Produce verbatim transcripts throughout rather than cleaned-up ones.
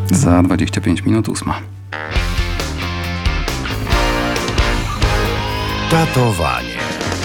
Za dwadzieścia pięć minut ósma. Datowanie.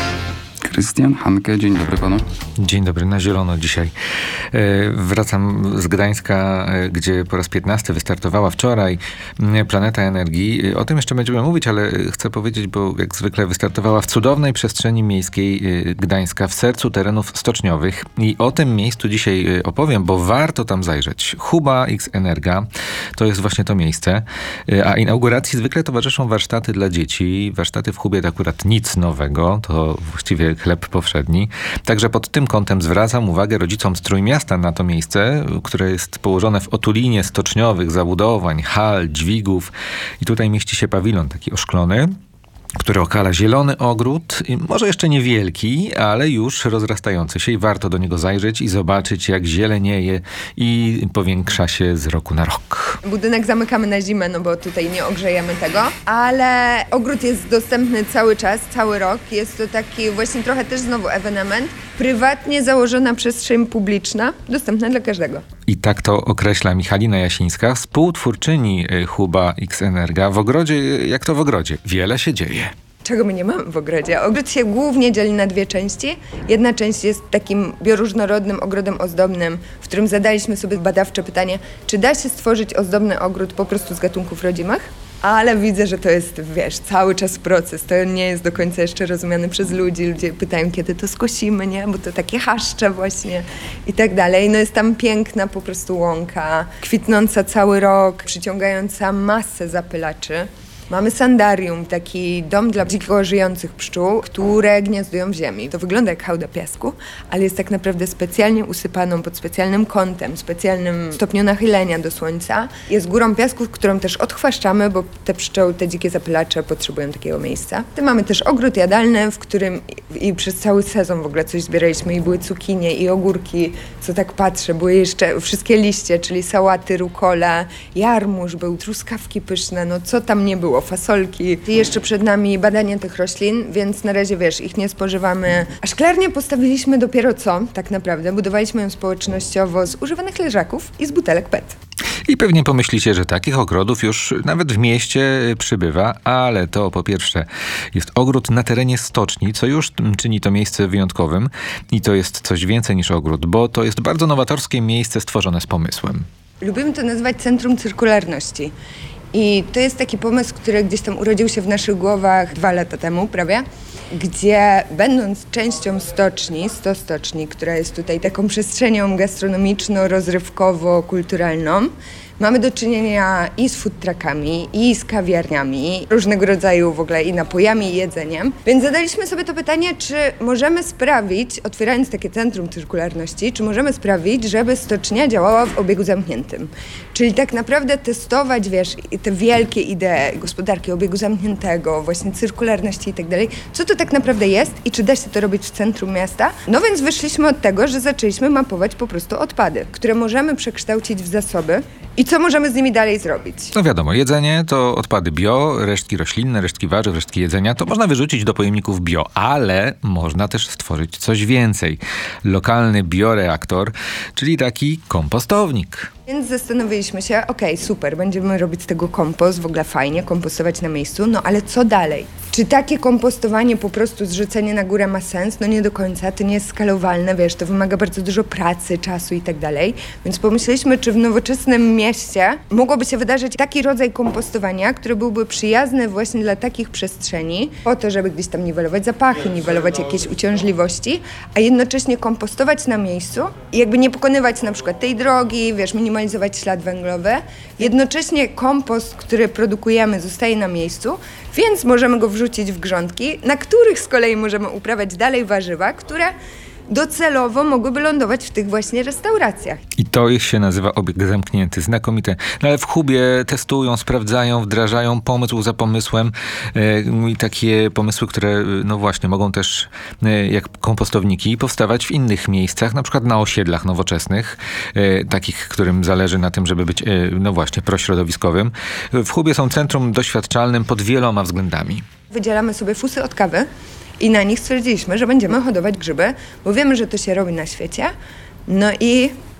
Krystian Hanke, dzień dobry panu. Dzień dobry, na zielono dzisiaj. E, wracam z Gdańska, e, gdzie po raz piętnasty wystartowała wczoraj m, Planeta Energii. O tym jeszcze będziemy mówić, ale chcę powiedzieć, bo jak zwykle wystartowała w cudownej przestrzeni miejskiej e, Gdańska, w sercu terenów stoczniowych. I o tym miejscu dzisiaj e, opowiem, bo warto tam zajrzeć. Huba X Energa to jest właśnie to miejsce. E, a inauguracji zwykle towarzyszą warsztaty dla dzieci. Warsztaty w Hubie to akurat nic nowego, to właściwie chleb powszedni. Także pod tym kątem zwracam uwagę rodzicom z Trójmiasta na to miejsce, które jest położone w otulinie stoczniowych zabudowań, hal, dźwigów. I tutaj mieści się pawilon taki oszklony, który okala zielony ogród, może jeszcze niewielki, ale już rozrastający się i warto do niego zajrzeć i zobaczyć, jak zielenieje i powiększa się z roku na rok. Budynek zamykamy na zimę, no bo tutaj nie ogrzejemy tego, ale ogród jest dostępny cały czas, cały rok. Jest to taki właśnie trochę też znowu ewenement, prywatnie założona przestrzeń publiczna, dostępna dla każdego. I tak to określa Michalina Jasińska, współtwórczyni Huba X Energa. W ogrodzie, jak to w ogrodzie, wiele się dzieje. Czego my nie mamy w ogrodzie? Ogród się głównie dzieli na dwie części. Jedna część jest takim bioróżnorodnym ogrodem ozdobnym, w którym zadaliśmy sobie badawcze pytanie, czy da się stworzyć ozdobny ogród po prostu z gatunków rodzimych? Ale widzę, że to jest, wiesz, cały czas proces. To nie jest do końca jeszcze rozumiane przez ludzi. Ludzie pytają, kiedy to skosimy, nie? Bo to takie chaszcze właśnie i tak dalej. No jest tam piękna po prostu łąka, kwitnąca cały rok, przyciągająca masę zapylaczy. Mamy sandarium, taki dom dla dziko żyjących pszczół, które gniazdują w ziemi. To wygląda jak hałda piasku, ale jest tak naprawdę specjalnie usypaną pod specjalnym kątem, specjalnym stopniu nachylenia do słońca. Jest górą piasku, którą też odchwaszczamy, bo te pszczoły, te dzikie zapylacze potrzebują takiego miejsca. Tu mamy też ogród jadalny, w którym i, i przez cały sezon w ogóle coś zbieraliśmy i były cukinie i ogórki, co tak patrzę, były jeszcze wszystkie liście, czyli sałaty, rukola, jarmuż, był truskawki pyszne, no co tam nie było. Fasolki. I jeszcze przed nami badanie tych roślin, więc na razie, wiesz, ich nie spożywamy. A szklarnię postawiliśmy dopiero co, tak naprawdę. Budowaliśmy ją społecznościowo z używanych leżaków i z butelek P E T. I pewnie pomyślicie, że takich ogrodów już nawet w mieście przybywa, ale to po pierwsze jest ogród na terenie stoczni, co już czyni to miejsce wyjątkowym i to jest coś więcej niż ogród, bo to jest bardzo nowatorskie miejsce stworzone z pomysłem. Lubimy to nazywać Centrum Cyrkularności. I to jest taki pomysł, który gdzieś tam urodził się w naszych głowach dwa lata temu prawie, gdzie będąc częścią stoczni, sto stoczni, która jest tutaj taką przestrzenią gastronomiczno-rozrywkowo-kulturalną, mamy do czynienia i z food truckami, i z kawiarniami, różnego rodzaju w ogóle i napojami, i jedzeniem. Więc zadaliśmy sobie to pytanie, czy możemy sprawić, otwierając takie centrum cyrkularności, czy możemy sprawić, żeby stocznia działała w obiegu zamkniętym. Czyli tak naprawdę testować, wiesz, te wielkie idee gospodarki obiegu zamkniętego, właśnie cyrkularności i tak dalej, co to tak naprawdę jest i czy da się to robić w centrum miasta. No więc wyszliśmy od tego, że zaczęliśmy mapować po prostu odpady, które możemy przekształcić w zasoby i co możemy z nimi dalej zrobić. No wiadomo, jedzenie to odpady bio, resztki roślinne, resztki warzyw, resztki jedzenia, to można wyrzucić do pojemników bio, ale można też stworzyć coś więcej. Lokalny bioreaktor, czyli taki kompostownik. Więc zastanowiliśmy się, okej, okay, super, będziemy robić z tego kompost, w ogóle fajnie, kompostować na miejscu, no ale co dalej? Czy takie kompostowanie, po prostu zrzucenie na górę ma sens? No nie do końca, to nie jest skalowalne, wiesz, to wymaga bardzo dużo pracy, czasu i tak dalej. Więc pomyśleliśmy, czy w nowoczesnym mieście mogłoby się wydarzyć taki rodzaj kompostowania, który byłby przyjazny właśnie dla takich przestrzeni, po to, żeby gdzieś tam niwelować zapachy, niwelować jakieś uciążliwości, a jednocześnie kompostować na miejscu i jakby nie pokonywać na przykład tej drogi, wiesz, minimalizować ślad węglowy. Jednocześnie kompost, który produkujemy, zostaje na miejscu, więc możemy go wrzucić w grządki, na których z kolei możemy uprawiać dalej warzywa, które docelowo mogłyby lądować w tych właśnie restauracjach. I to się nazywa obieg zamknięty. Znakomite. No ale w Hubie testują, sprawdzają, wdrażają pomysł za pomysłem e, i takie pomysły, które no właśnie mogą też e, jak kompostowniki powstawać w innych miejscach, na przykład na osiedlach nowoczesnych, e, takich, którym zależy na tym, żeby być e, no właśnie prośrodowiskowym. W Hubie są centrum doświadczalnym pod wieloma względami. Wydzielamy sobie fusy od kawy i na nich stwierdziliśmy, że będziemy hodować grzyby, bo wiemy, że to się robi na świecie. No i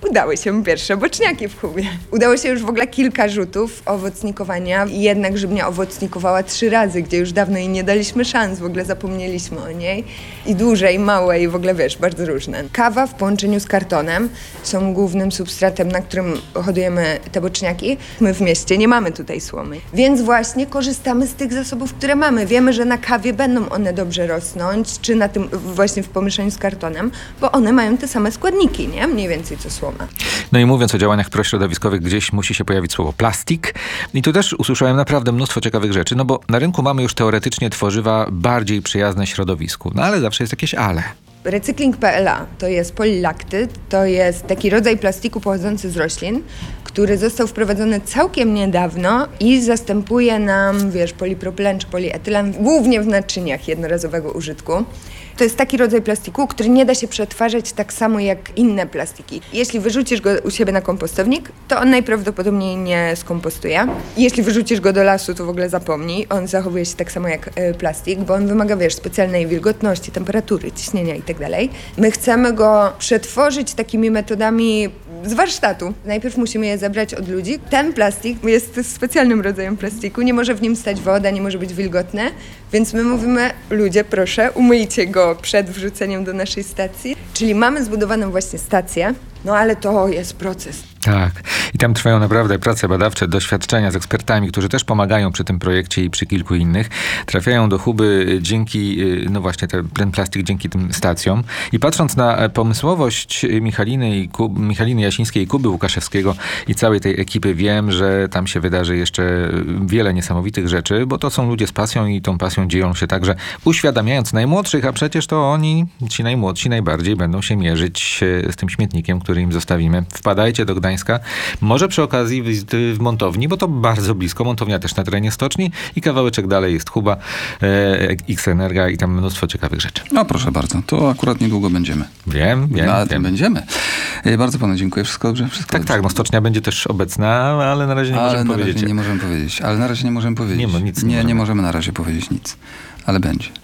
udały się pierwsze boczniaki w Hubie. Udało się już w ogóle kilka rzutów owocnikowania. Jednak żybnia owocnikowała trzy razy, gdzie już dawno jej nie daliśmy szans, w ogóle zapomnieliśmy o niej. I duże, i małe, i w ogóle wiesz, bardzo różne. Kawa w połączeniu z kartonem są głównym substratem, na którym hodujemy te boczniaki. My w mieście nie mamy tutaj słomy. Więc właśnie korzystamy z tych zasobów, które mamy. Wiemy, że na kawie będą one dobrze rosnąć, czy na tym właśnie w pomieszaniu z kartonem, bo one mają te same składniki, nie? Mniej więcej co słoma. No i mówiąc o działaniach prośrodowiskowych, gdzieś musi się pojawić słowo plastik. I tu też usłyszałem naprawdę mnóstwo ciekawych rzeczy, no bo na rynku mamy już teoretycznie tworzywa bardziej przyjazne środowisku. No ale zawsze jest jakieś ale. Recykling kropka pe el a to jest polilaktyt, to jest taki rodzaj plastiku pochodzący z roślin, który został wprowadzony całkiem niedawno i zastępuje nam, wiesz, polipropylen czy polietylen, głównie w naczyniach jednorazowego użytku. To jest taki rodzaj plastiku, który nie da się przetwarzać tak samo jak inne plastiki. Jeśli wyrzucisz go u siebie na kompostownik, to on najprawdopodobniej nie skompostuje. Jeśli wyrzucisz go do lasu, to w ogóle zapomnij. On zachowuje się tak samo jak y, plastik, bo on wymaga, wiesz, specjalnej wilgotności, temperatury, ciśnienia i tak dalej. My chcemy go przetworzyć takimi metodami z warsztatu. Najpierw musimy je zebrać od ludzi. Ten plastik jest specjalnym rodzajem plastiku, nie może w nim stać woda, nie może być wilgotne, więc my mówimy, ludzie, proszę, umyjcie go przed wrzuceniem do naszej stacji. Czyli mamy zbudowaną właśnie stację, no ale to jest proces. Tak. I tam trwają naprawdę prace badawcze, doświadczenia z ekspertami, którzy też pomagają przy tym projekcie i przy kilku innych. Trafiają do Huby dzięki, no właśnie, te, ten plastik dzięki tym stacjom. I patrząc na pomysłowość Michaliny, i Kub, Michaliny Jasińskiej, Kuby Łukaszewskiego i całej tej ekipy, wiem, że tam się wydarzy jeszcze wiele niesamowitych rzeczy, bo to są ludzie z pasją i tą pasją dzielą się także uświadamiając najmłodszych, a przecież to oni, ci najmłodsi, najbardziej będą się mierzyć z tym śmietnikiem, który im zostawimy. Wpadajcie do Gdańska. Może przy okazji wizyty w montowni, bo to bardzo blisko. Montownia też na terenie stoczni i kawałeczek dalej jest Huba, e, X-Energa i tam mnóstwo ciekawych rzeczy. No proszę bardzo, to akurat niedługo będziemy. Wiem, wiem, Na wiem. tym będziemy. E, Bardzo panu dziękuję. Wszystko dobrze? Wszystko Tak, dobrze. tak, no stocznia będzie też obecna, ale na razie nie Ale możemy na powiedzieć. razie nie możemy powiedzieć. Ale na razie nie możemy powiedzieć. Nie, no nic nie nie, nie możemy. możemy na razie powiedzieć nic. Ale będzie.